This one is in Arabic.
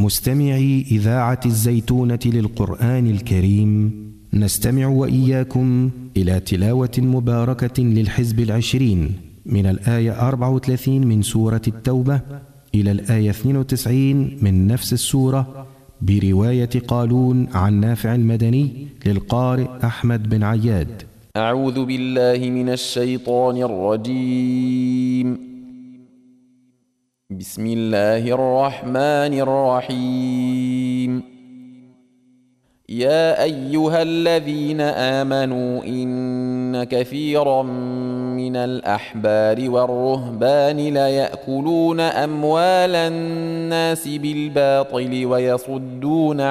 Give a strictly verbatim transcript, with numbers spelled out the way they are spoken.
مستمعي إذاعة الزيتونة للقرآن الكريم، نستمع وإياكم إلى تلاوة مباركة للحزب العشرين من الآية أربعة وثلاثين من سورة التوبة إلى الآية اثنين وتسعين من نفس السورة، برواية قالون عن نافع المدني للقارئ أحمد بن عياد. أعوذ بالله من الشيطان الرجيم. بسم الله الرحمن الرحيم. يا أيها الذين آمنوا إن كثيرا من الأحبار والرهبان ليأكلون أموال الناس بالباطل ويصدون